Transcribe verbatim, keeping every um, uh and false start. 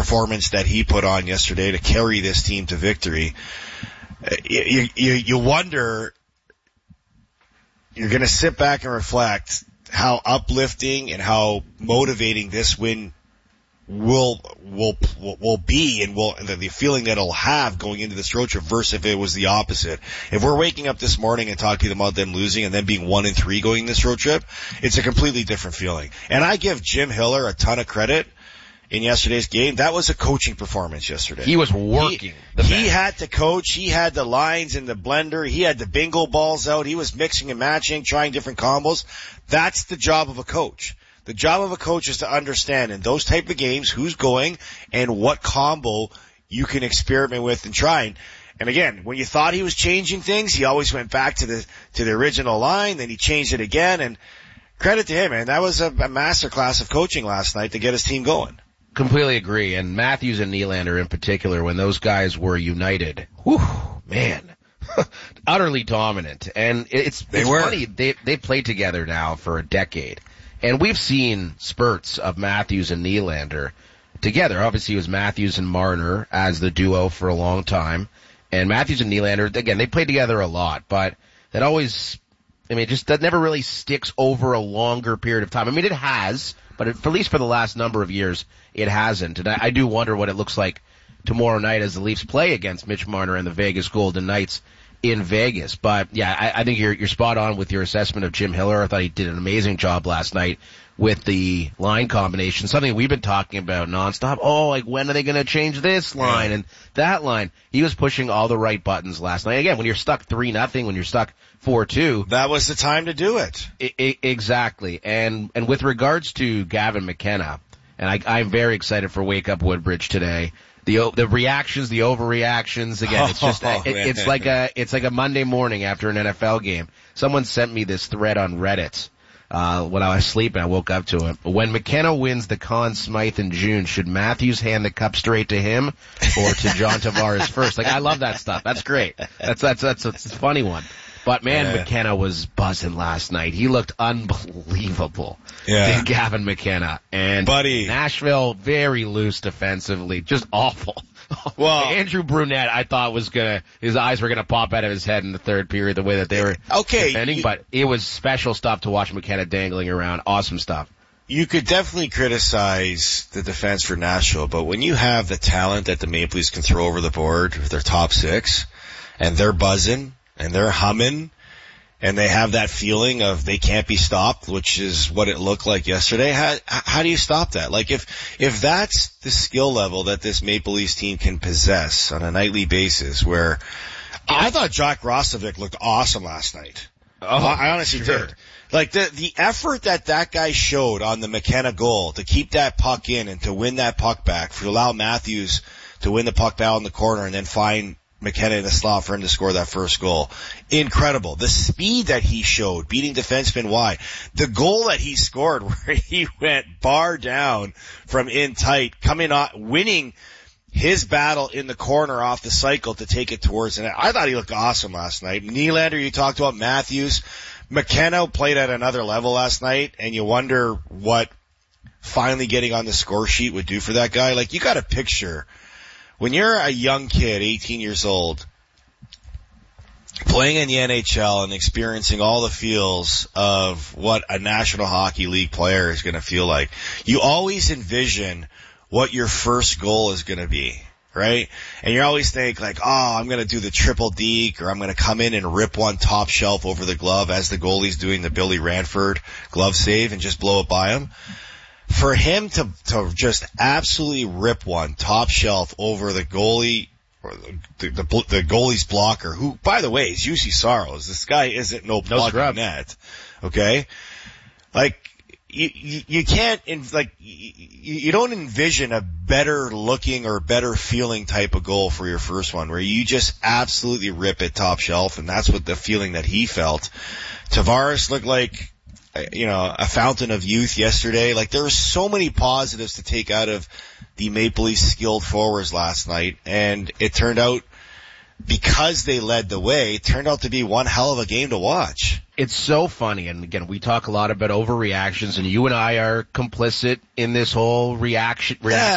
performance that he put on yesterday to carry this team to victory, you, you, you wonder, you're going to sit back and reflect how uplifting and how motivating this win will will will be, and will the, the feeling that it'll have going into this road trip versus if it was the opposite. If we're waking up this morning and talking about them losing and then being one and three going this road trip, it's a completely different feeling. And I give Jim Hiller a ton of credit in yesterday's game. That was a coaching performance yesterday. He was working. He, the he had to coach. He had the lines in the blender. He had the bingo balls out. He was mixing and matching, trying different combos. That's the job of a coach. The job of a coach is to understand in those type of games who's going and what combo you can experiment with and try. And, and again, when you thought he was changing things, he always went back to the to the original line. Then he changed it again. And credit to him, man. That was a, a masterclass of coaching last night to get his team going. Completely agree. And Matthews and Nylander in particular, when those guys were united, whew, man, utterly dominant. And it's, they it's were. funny. They they played together now for a decade. And we've seen spurts of Matthews and Nylander together. Obviously, it was Matthews and Marner as the duo for a long time. And Matthews and Nylander, again, they played together a lot. But that always, I mean, just that never really sticks over a longer period of time. I mean, it has, but it, for at least for the last number of years, it hasn't. And I, I do wonder what it looks like tomorrow night as the Leafs play against Mitch Marner and the Vegas Golden Knights in Vegas. But yeah, I, I think you're you're spot on with your assessment of Jim Hiller. I thought he did an amazing job last night with the line combination, something we've been talking about nonstop. Oh, like when are they going to change this line and that line? He was pushing all the right buttons last night. Again, when you're stuck three nothing, when you're stuck four two, that was the time to do it. I, I, exactly. And and with regards to Gavin McKenna, and I, I'm very excited for Wake Up Woodbridge today. The the reactions, the overreactions. Again, it's just oh, it, it's like a it's like a Monday morning after an N F L game. Someone sent me this thread on Reddit uh when I was sleeping. I woke up to it. When McKenna wins the Conn Smythe in June, should Matthews hand the cup straight to him or to John Tavares first? Like, I love that stuff. That's great. That's that's that's, that's a funny one. But man, yeah. McKenna was buzzing last night. He looked unbelievable. Yeah. Gavin McKenna. And Buddy. Nashville, very loose defensively. Just awful. Well, Andrew Brunette, I thought was gonna, his eyes were gonna pop out of his head in the third period, the way that they were okay, defending. You, but it was special stuff to watch McKenna dangling around. Awesome stuff. You could definitely criticize the defense for Nashville, but when you have the talent that the Maple Leafs can throw over the board with their top six, and they're buzzing, and they're humming, and they have that feeling of they can't be stopped, which is what it looked like yesterday. How, how do you stop that? Like, if, if that's the skill level that this Maple Leafs team can possess on a nightly basis, where I thought Jack Roslovic looked awesome last night. Oh, I honestly sure. did. Like, the, the effort that that guy showed on the McKenna goal to keep that puck in and to win that puck back, to allow Matthews to win the puck battle in the corner and then find McKenna in the slot for him to score that first goal. Incredible. The speed that he showed, beating defenseman wide. The goal that he scored where he went bar down from in tight, coming on, winning his battle in the corner off the cycle to take it towards the net. I thought he looked awesome last night. Nylander, you talked about Matthews. McKenna played at another level last night, and you wonder what finally getting on the score sheet would do for that guy. Like, you got a picture. When you're a young kid, eighteen years old, playing in the N H L and experiencing all the feels of what a National Hockey League player is going to feel like, you always envision what your first goal is going to be, right? And you always think like, oh, I'm going to do the triple deke, or I'm going to come in and rip one top shelf over the glove as the goalie's doing the Billy Ranford glove save and just blow it by him. For him to, to just absolutely rip one top shelf over the goalie, or the, the, the goalie's blocker, who, by the way, is U C Saros. This guy isn't no plug no in net. Okay? Like, you, you, you can't, like, you, you don't envision a better looking or better feeling type of goal for your first one, where you just absolutely rip it top shelf, and that's what the feeling that he felt. Tavares looked like, you know, a fountain of youth yesterday. Like, there were so many positives to take out of the Maple Leafs skilled forwards last night, and it turned out, because they led the way, it turned out to be one hell of a game to watch. It's so funny, and again, we talk a lot about overreactions, and you and I are complicit in this whole reaction, reaction